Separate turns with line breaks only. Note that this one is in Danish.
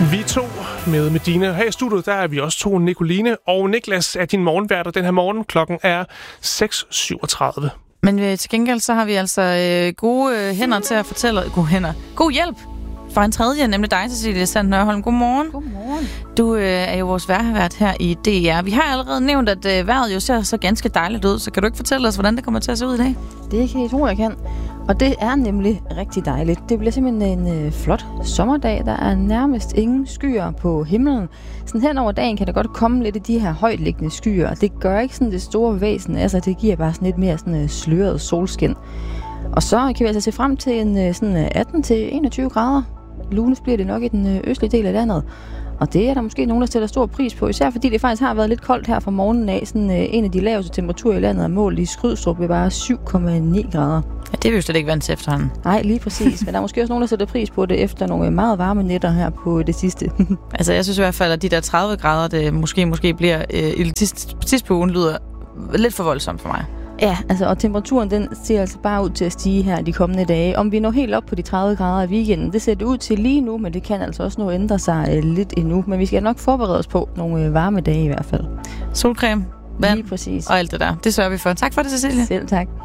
Vi to med Medina. Her i studiet, der er vi også to, Nicoline og Niklas er din morgenværter den her morgen. Klokken er 6:37.
Men til gengæld så har vi altså gode hænder til at fortælle... God hjælp fra en tredje, nemlig dig, Cecilie Sand Nørholm. Godmorgen.
Godmorgen.
Du er jo vores vejrvært her i DR. Vi har allerede nævnt, at vejret jo ser så ganske dejligt ud, så kan du ikke fortælle os, hvordan det kommer til at se ud i dag?
Det kan I tro, jeg kan. Og det er nemlig rigtig dejligt. Det bliver simpelthen en flot sommerdag. Der er nærmest ingen skyer på himlen. Sådan hen over dagen kan der godt komme lidt af de her højtliggende skyer, og det gør ikke sådan det store væsen. Altså, det giver bare sådan lidt mere sådan sløret solskin. Og så kan vi altså se frem til en sådan 18-21 grader. Lunes bliver det nok i den østlige del af landet. Og det er der måske nogen, der sætter stor pris på, især fordi det faktisk har været lidt koldt her fra morgenen af. Sådan en af de laveste temperaturer i landet er målt i Skrydstrup ved bare 7,9 grader.
Ja, det er vi jo slet ikke vant til efterhånden.
Nej, lige præcis. Men der er måske også nogen, der sætter pris på det efter nogle meget varme nætter her på det sidste.
Altså, jeg synes i hvert fald, at de der 30 grader, det måske bliver i sidst på ugen, lyder lidt for voldsomt for mig.
Ja, altså, og temperaturen den ser altså bare ud til at stige her de kommende dage. Om vi når helt op på de 30 grader i weekenden, det ser det ud til lige nu, men det kan altså også nå at ændre sig lidt endnu. Men vi skal nok forberede os på nogle varme dage i hvert fald.
Solcreme, vand
lige præcis.
Og alt det der. Det sørger vi for. Tak for det, Cecilie.
Selv tak.